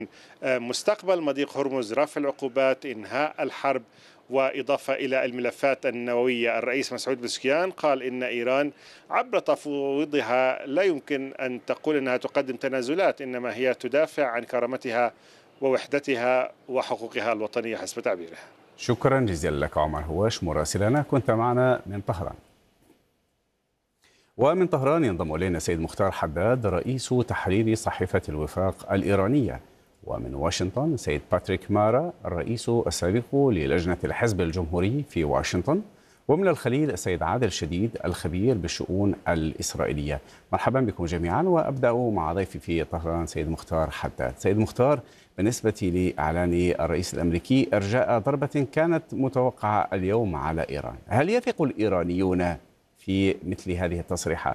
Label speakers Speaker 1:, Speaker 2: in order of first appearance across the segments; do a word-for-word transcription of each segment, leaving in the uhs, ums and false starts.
Speaker 1: مستقبل مضيق هرمز، رفع العقوبات، إنهاء الحرب، وإضافة إلى الملفات النووية. الرئيس مسعود بزكيان قال إن إيران عبر تفاوضها لا يمكن أن تقول أنها تقدم تنازلات، إنما هي تدافع عن كرامتها ووحدتها وحقوقها الوطنية حسب تعبيره.
Speaker 2: شكرا جزيلا لك عمر هواش مراسلنا، كنت معنا من طهران. ومن طهران ينضم إلينا سيد مختار حداد رئيس تحرير صحيفة الوفاق الإيرانية، ومن واشنطن سيد باتريك مارا الرئيس السابق للجنة الحزب الجمهوري في واشنطن، ومن الخليل السيد عادل شديد الخبير بالشؤون الإسرائيلية. مرحبا بكم جميعا، وأبدأ مع ضيفي في طهران سيد مختار حداد. سيد مختار، بالنسبة لإعلان الرئيس الأمريكي إرجاء ضربة كانت متوقعة اليوم على إيران، هل يثق الإيرانيون في مثل هذه التصريحات؟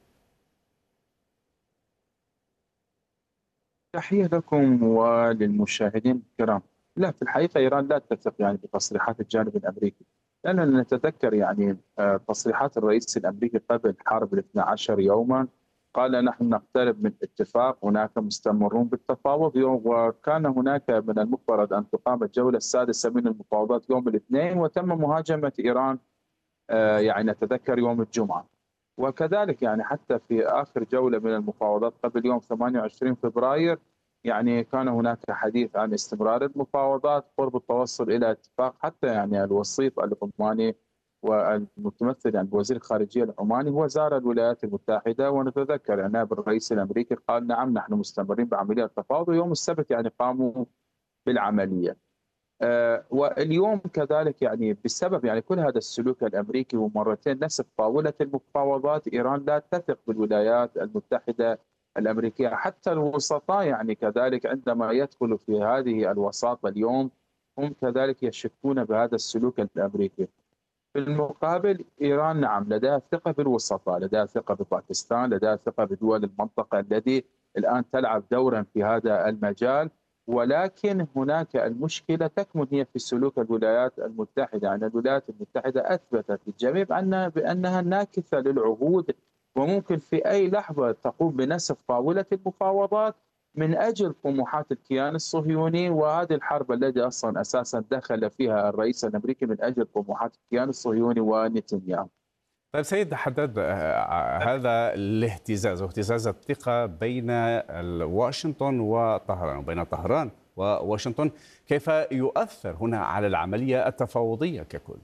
Speaker 3: تحية لكم وللمشاهدين الكرام. لا، في الحقيقة إيران لا تثق يعني بتصريحات الجانب الأمريكي، لأننا نتذكر يعني تصريحات الرئيس الأمريكي قبل حرب الاثنى عشر يوما، قال نحن نقترب من اتفاق، هناك مستمرون بالتفاوض، وكان هناك من المفترض أن تقام الجولة السادسة من المفاوضات يوم الاثنين، وتم مهاجمة إيران يعني نتذكر يوم الجمعة. وكذلك يعني حتى في آخر جولة من المفاوضات قبل يوم ثمانية وعشرين فبراير يعني كان هناك حديث عن استمرار المفاوضات قرب التوصل إلى اتفاق، حتى يعني الوسيط العماني والمتمثل يعني بوزير الخارجية العماني هو زار الولايات المتحدة، ونتذكر يعني نائب الرئيس الأمريكي قال نعم نحن مستمرين بعملية التفاوض، ويوم السبت يعني قاموا بالعملية. آه واليوم كذلك يعني بسبب يعني كل هذا السلوك الامريكي، ومرتين نسف طاوله المفاوضات، ايران لا تثق بالولايات المتحده الامريكيه، حتى الوسطاء يعني كذلك عندما يدخلوا في هذه الوساطه اليوم هم كذلك يشكون بهذا السلوك الامريكي. في المقابل ايران نعم لديها ثقه بالوسطاء، لديها ثقه بباكستان، لديها ثقه بدول المنطقه التي الان تلعب دورا في هذا المجال، ولكن هناك المشكله تكمن هي في سلوك الولايات المتحده. يعني الولايات المتحده اثبتت للجميع بأن بانها ناكثه للعهود، وممكن في اي لحظه تقوم بنسف طاوله المفاوضات من اجل طموحات الكيان الصهيوني، وهذه الحرب التي اصلا اساسا دخل فيها الرئيس الامريكي من اجل طموحات الكيان الصهيوني ونتنياهو.
Speaker 2: طيب سيد حداد، هذا الاهتزاز واهتزاز الثقة بين واشنطن وطهران وبين طهران وواشنطن كيف يؤثر هنا على العملية التفاوضية ككل؟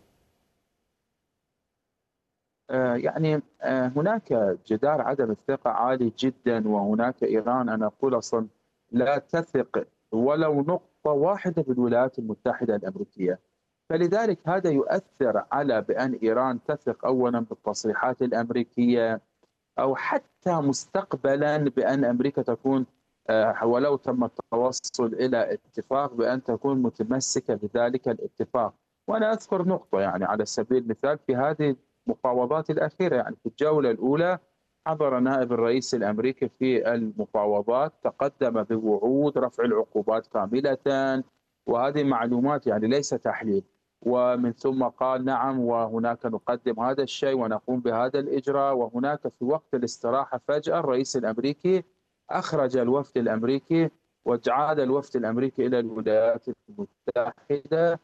Speaker 3: يعني هناك جدار عدم الثقة عالي جدا، وهناك إيران أنا أقول أصلا لا تثق ولو نقطة واحدة بالولايات المتحدة الأمريكية. فلذلك هذا يؤثر على بأن إيران تثق أولا بالتصريحات الأمريكية، أو حتى مستقبلا بأن أمريكا تكون ولو تم التوصل إلى اتفاق بأن تكون متمسكة بذلك الاتفاق. وأنا أذكر نقطة يعني على سبيل المثال في هذه المفاوضات الأخيرة، يعني في الجولة الأولى حضر نائب الرئيس الأمريكي في المفاوضات، تقدم بوعود رفع العقوبات كاملة، وهذه معلومات يعني ليس تحليل، ومن ثم قال نعم وهناك نقدم هذا الشيء ونقوم بهذا الإجراء. وهناك في وقت الاستراحة فجأة الرئيس الأمريكي أخرج الوفد الأمريكي وعاد الوفد الأمريكي إلى الولايات المتحدة،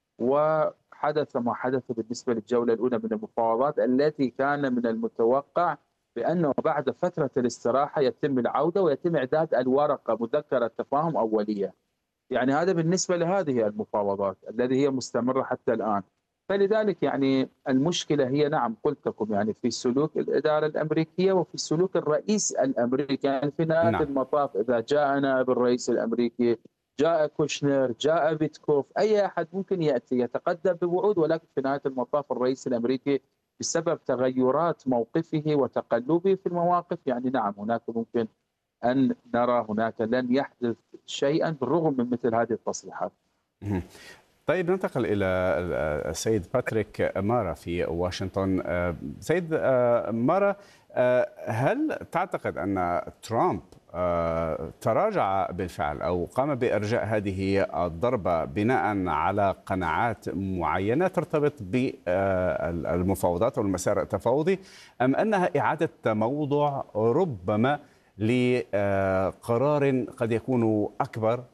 Speaker 3: وحدث ما حدث بالنسبة للجولة الأولى من المفاوضات التي كان من المتوقع بأنه بعد فترة الاستراحة يتم العودة ويتم إعداد الورقة مذكرة تفاهم أولية. يعني هذا بالنسبة لهذه المفاوضات التي هي مستمرة حتى الآن. فلذلك يعني المشكلة هي نعم قلت لكم يعني في سلوك الإدارة الأمريكية وفي سلوك الرئيس الأمريكي. يعني في نهاية
Speaker 2: نعم.
Speaker 3: المطاف إذا جاء نائب الرئيس الأمريكي، جاء كوشنر، جاء بيتكوف، أي أحد ممكن يأتي يتقدم بوعود، ولكن في نهاية المطاف الرئيس الأمريكي بسبب تغيرات موقفه وتقلبه في المواقف يعني نعم هناك ممكن أن نرى هناك لن يحدث شيئا بالرغم من مثل هذه التصريحات.
Speaker 2: طيب ننتقل إلى السيد باتريك مارا في واشنطن. سيد مارا، هل تعتقد أن ترامب تراجع بالفعل أو قام بإرجاء هذه الضربة بناء على قناعات معينة ترتبط بالمفاوضات والمسار التفاوضي، أم أنها إعادة تموضع ربما لقرار قد يكون أكبر